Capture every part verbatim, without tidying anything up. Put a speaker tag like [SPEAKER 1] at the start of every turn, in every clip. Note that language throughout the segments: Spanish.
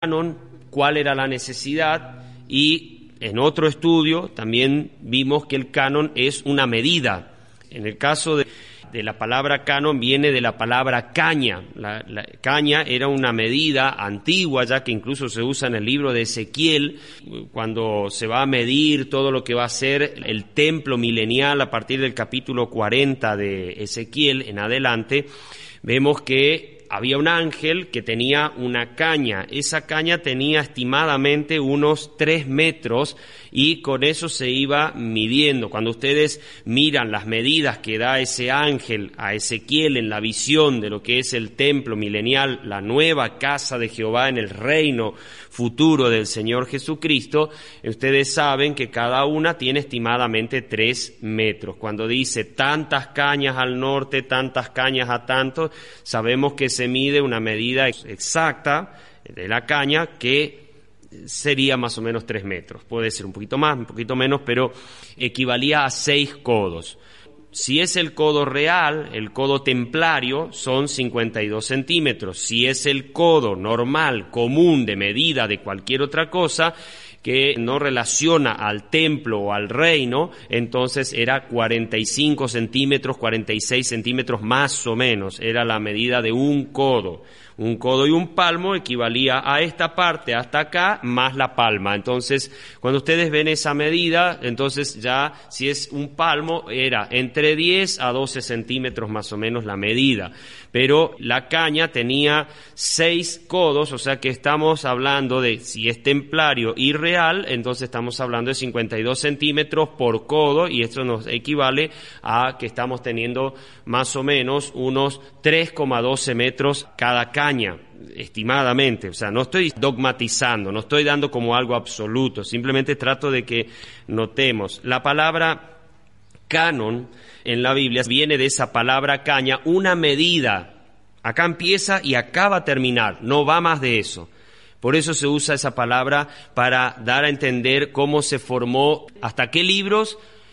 [SPEAKER 1] canon, cuál era la necesidad, y en otro estudio también vimos que el canon es una medida. En el caso de, de la palabra canon viene de la palabra caña. La, la caña era una medida antigua, ya que incluso se usa en el libro de Ezequiel, cuando se va a medir todo lo que va a ser el templo milenial a partir del capítulo cuarenta de Ezequiel en adelante. Vemos que había un ángel que tenía una caña. Esa caña tenía estimadamente unos tres metros y con eso se iba midiendo. Cuando ustedes miran las medidas que da ese ángel a Ezequiel en la visión de lo que es el templo milenial, la nueva casa de Jehová en el reino futuro del Señor Jesucristo, ustedes saben que cada una tiene estimadamente tres metros. Cuando dice tantas cañas al norte, tantas cañas a tanto, sabemos que se mide una medida exacta de la caña que sería más o menos tres metros. Puede ser un poquito más, un poquito menos, pero equivalía a seis codos. Si es el codo real, el codo templario, son cincuenta y dos centímetros. Si es el codo normal, común, de medida de cualquier otra cosa, que no relaciona al templo o al reino, entonces era cuarenta y cinco centímetros, cuarenta y seis centímetros más o menos. Era la medida de un codo. Un codo y un palmo equivalía a esta parte hasta acá más la palma. Entonces, cuando ustedes ven esa medida, entonces ya si es un palmo era entre diez a doce centímetros más o menos la medida. Pero la caña tenía seis codos, o sea que estamos hablando de, si es templario y real, entonces estamos hablando de cincuenta y dos centímetros por codo, y esto nos equivale a que estamos teniendo más o menos unos tres coma doce metros cada caña, estimadamente. O sea, no estoy dogmatizando, no estoy dando como algo absoluto, simplemente trato de que notemos. La palabra canon en la Biblia viene de esa palabra caña, una medida. Acá empieza y acá va a terminar, no va más de eso. Por eso se usa esa palabra para dar a entender cómo se formó, hasta qué libros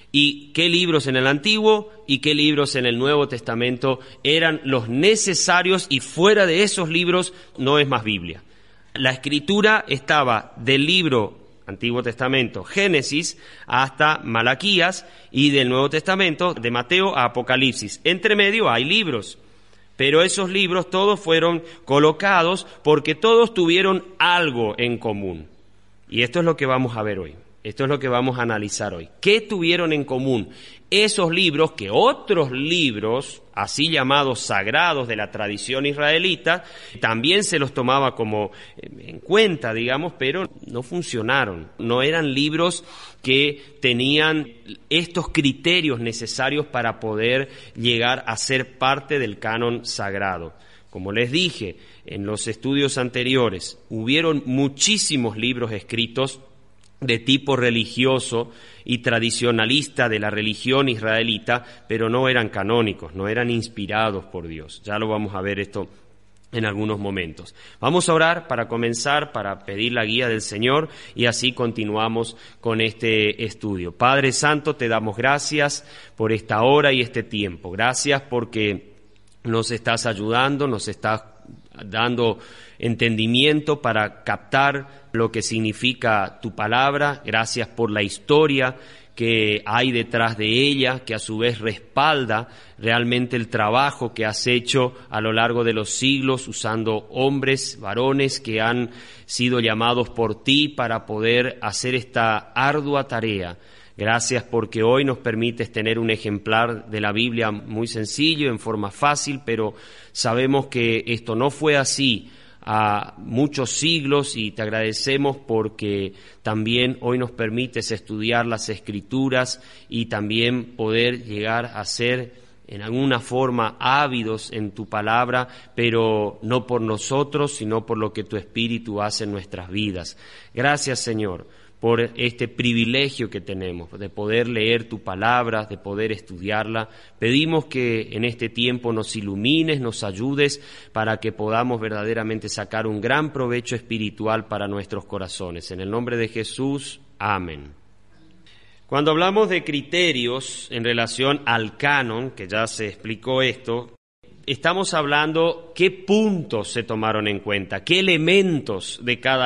[SPEAKER 1] y qué libros en el Antiguo y qué libros en el Nuevo Testamento eran los necesarios, y fuera de esos libros no es más Biblia. La escritura estaba del libro Antiguo Testamento, Génesis, hasta Malaquías, y del Nuevo Testamento, de Mateo a Apocalipsis. Entre medio hay libros, pero esos libros todos fueron colocados porque todos tuvieron algo en común. Y esto es lo que vamos a ver hoy. Esto es lo que vamos a analizar hoy. ¿Qué tuvieron en común esos libros que otros libros, así llamados sagrados de la tradición israelita, también se los tomaba como en cuenta, digamos, pero no funcionaron? No eran libros que tenían estos criterios necesarios para poder llegar a ser parte del canon sagrado. Como les dije en los estudios anteriores, hubieron muchísimos libros escritos de tipo religioso y tradicionalista de la religión israelita, pero no eran canónicos, no eran inspirados por Dios. Ya lo vamos a ver esto en algunos momentos. Vamos a orar para comenzar, para pedir la guía del Señor, y así continuamos con este estudio. Padre Santo, te damos gracias por esta hora y este tiempo. Gracias porque nos estás ayudando, nos estás dando entendimiento para captar lo que significa tu palabra. Gracias por la historia que hay detrás de ella, que a su vez respalda realmente el trabajo que has hecho a lo largo de los siglos, usando hombres, varones que han sido llamados por ti para poder hacer esta ardua tarea. Gracias porque hoy nos permites tener un ejemplar de la Biblia muy sencillo, en forma fácil, pero sabemos que esto no fue así a muchos siglos, y te agradecemos porque también hoy nos permites estudiar las Escrituras y también poder llegar a ser en alguna forma ávidos en tu palabra, pero no por nosotros, sino por lo que tu Espíritu hace en nuestras vidas. Gracias, Señor, por este privilegio que tenemos de poder leer tu palabra, de poder estudiarla. Pedimos que en este tiempo nos ilumines, nos ayudes para que podamos verdaderamente sacar un gran provecho espiritual para nuestros corazones. En el nombre de Jesús, amén. Cuando hablamos de criterios en relación al canon, que ya se explicó esto, estamos hablando qué puntos se tomaron en cuenta, qué elementos de cada